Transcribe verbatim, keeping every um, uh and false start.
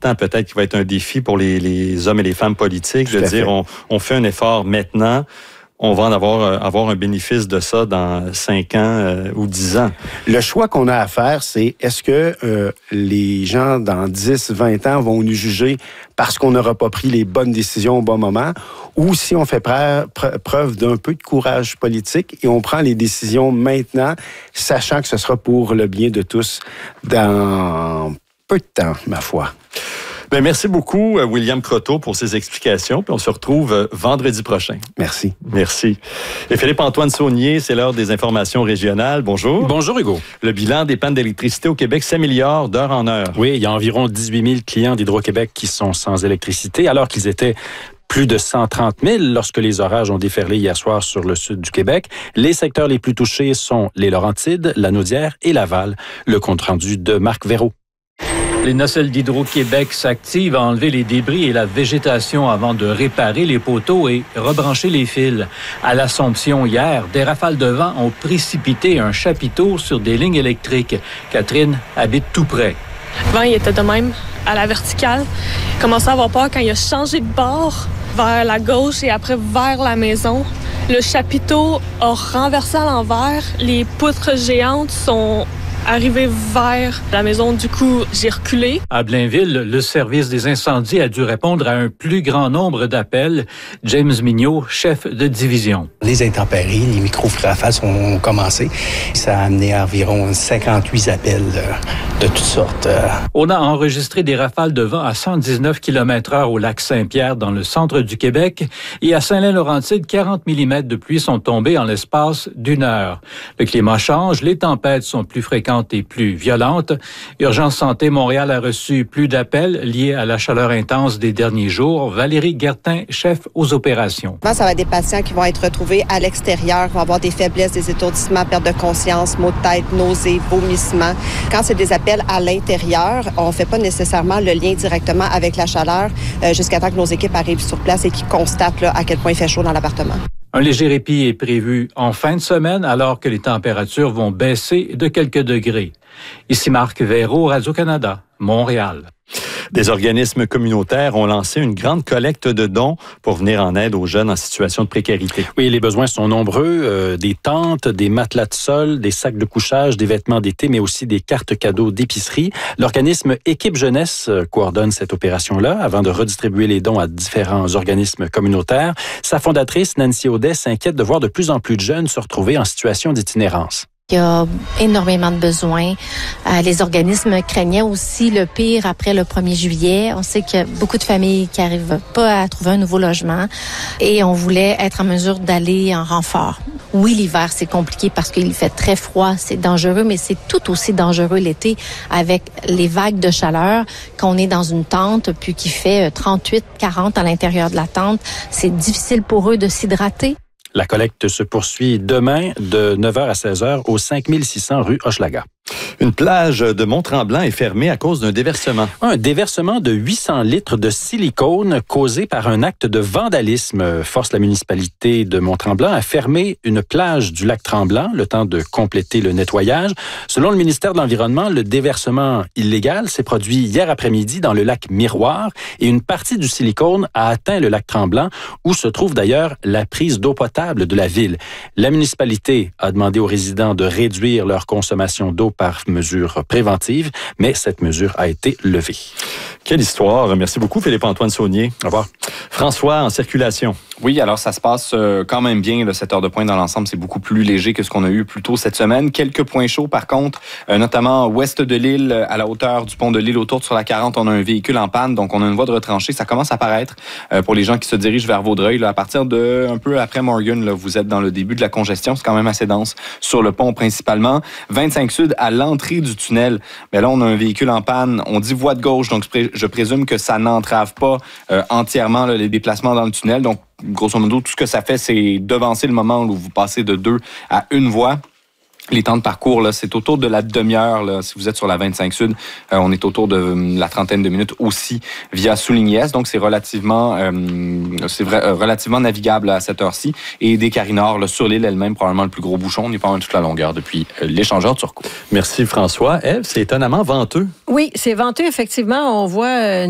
important, peut-être qui va être un défi pour les, les hommes et les femmes politiques, Tout de dire on, on fait un effort maintenant, on va en avoir, avoir un bénéfice de ça dans cinq ans euh, ou dix ans. Le choix qu'on a à faire, c'est est-ce que euh, les gens dans dix, vingt ans vont nous juger parce qu'on n'aura pas pris les bonnes décisions au bon moment, ou si on fait preuve, preuve d'un peu de courage politique et on prend les décisions maintenant, sachant que ce sera pour le bien de tous dans peu de temps, ma foi. Bien, merci beaucoup, William Croteau, pour ces explications. Puis on se retrouve vendredi prochain. Merci. Merci. Et Philippe-Antoine Saunier, c'est l'heure des informations régionales. Bonjour. Bonjour, Hugo. Le bilan des pannes d'électricité au Québec s'améliore d'heure en heure. Oui, il y a environ dix-huit mille clients d'Hydro-Québec qui sont sans électricité, alors qu'ils étaient plus de cent trente mille lorsque les orages ont déferlé hier soir sur le sud du Québec. Les secteurs les plus touchés sont les Laurentides, la Naudière et Laval. Le compte-rendu de Marc Véraud. Les nacelles d'Hydro-Québec s'activent à enlever les débris et la végétation avant de réparer les poteaux et rebrancher les fils. À l'Assomption hier, des rafales de vent ont précipité un chapiteau sur des lignes électriques. Catherine habite tout près. Le vent, il était de même, à la verticale. Il commençait à avoir peur quand il a changé de bord vers la gauche et après vers la maison. Le chapiteau a renversé à l'envers. Les poutres géantes sont arrivé vers la maison, du coup, j'ai reculé. À Blainville, le service des incendies a dû répondre à un plus grand nombre d'appels. James Mignot, chef de division. Les intempéries, les micro-rafales ont commencé. Ça a amené à environ cinquante-huit appels de, de toutes sortes. On a enregistré des rafales de vent à cent dix-neuf kilomètres heure au lac Saint-Pierre, dans le centre du Québec, et à Saint-Lin-Laurentide, quarante millimètres de pluie sont tombés en l'espace d'une heure. Le climat change, les tempêtes sont plus fréquentes et plus violente. Urgence Santé Montréal a reçu plus d'appels liés à la chaleur intense des derniers jours. Valérie Guertin, chef aux opérations. Ça va être des patients qui vont être retrouvés à l'extérieur, vont avoir des faiblesses, des étourdissements, perte de conscience, maux de tête, nausées, vomissements. Quand c'est des appels à l'intérieur, on ne fait pas nécessairement le lien directement avec la chaleur euh, jusqu'à temps que nos équipes arrivent sur place et qu'ils constatent là, à quel point il fait chaud dans l'appartement. Un léger répit est prévu en fin de semaine alors que les températures vont baisser de quelques degrés. Ici Marc Véraud, Radio-Canada, Montréal. Des organismes communautaires ont lancé une grande collecte de dons pour venir en aide aux jeunes en situation de précarité. Oui, les besoins sont nombreux. Euh, des tentes, des matelas de sol, des sacs de couchage, des vêtements d'été, mais aussi des cartes cadeaux d'épicerie. L'organisme Équipe Jeunesse coordonne cette opération-là avant de redistribuer les dons à différents organismes communautaires. Sa fondatrice, Nancy Audet, s'inquiète de voir de plus en plus de jeunes se retrouver en situation d'itinérance. Il y a énormément de besoins. Euh, les organismes craignaient aussi le pire après le premier juillet. On sait qu'il y a beaucoup de familles qui n'arrivent pas à trouver un nouveau logement et on voulait être en mesure d'aller en renfort. Oui, l'hiver, c'est compliqué parce qu'il fait très froid, c'est dangereux, mais c'est tout aussi dangereux l'été avec les vagues de chaleur. Quand on est dans une tente puis qu'il fait trente-huit, quarante à l'intérieur de la tente, c'est difficile pour eux de s'hydrater. La collecte se poursuit demain de neuf heures à seize heures au cinq mille six cents rue Hochelaga. Une plage de Mont-Tremblant est fermée à cause d'un déversement. Un déversement de huit cents litres de silicone causé par un acte de vandalisme force la municipalité de Mont-Tremblant à fermer une plage du lac Tremblant le temps de compléter le nettoyage. Selon le ministère de l'Environnement, le déversement illégal s'est produit hier après-midi dans le lac Miroir et une partie du silicone a atteint le lac Tremblant où se trouve d'ailleurs la prise d'eau potable de la ville. La municipalité a demandé aux résidents de réduire leur consommation d'eau par mesure préventive, mais cette mesure a été levée. Quelle histoire. Merci beaucoup, Philippe-Antoine Saunier. Au revoir. François, en circulation. Oui, alors ça se passe euh, quand même bien, là, cette heure de pointe dans l'ensemble. C'est beaucoup plus léger que ce qu'on a eu plus tôt cette semaine. Quelques points chauds, par contre, euh, notamment ouest de l'île, à la hauteur du pont de l'île autour sur la quarante, on a un véhicule en panne, donc on a une voie de retranchée. Ça commence à paraître euh, pour les gens qui se dirigent vers Vaudreuil. Là, à partir de un peu après Morgan, là, vous êtes dans le début de la congestion. C'est quand même assez dense sur le pont principalement. vingt-cinq sud, à l'entrée du tunnel, mais là, on a un véhicule en panne. On dit voie de gauche, donc je présume que ça n'entrave pas euh, entièrement là, les déplacements dans le tunnel. Donc, grosso modo, tout ce que ça fait, c'est devancer le moment où vous passez de deux à une voie. Les temps de parcours, là, c'est autour de la demi-heure. Là, si vous êtes sur la vingt-cinq sud, euh, on est autour de euh, la trentaine de minutes aussi via Soulignès. Donc, c'est relativement, euh, c'est vrai, euh, relativement navigable à cette heure-ci. Et des Carry-Nord, là, sur l'île elle-même, probablement le plus gros bouchon. On est pas mal toute la longueur depuis euh, l'échangeur Turcot. Merci, François. Ève, c'est étonnamment venteux. Oui, c'est venteux, effectivement. On voit... Euh,